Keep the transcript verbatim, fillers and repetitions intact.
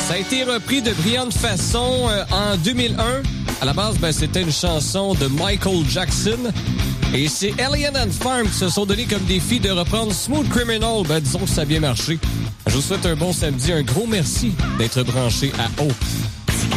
Ça a été repris de brillante façon euh, en deux mille un. À la base, ben, c'était une chanson de Michael Jackson. Et c'est Alien and Farm qui se sont donnés comme défi de reprendre Smooth Criminal. Ben, disons que ça a bien marché. Je vous souhaite un bon samedi. Un gros merci d'être branché à O.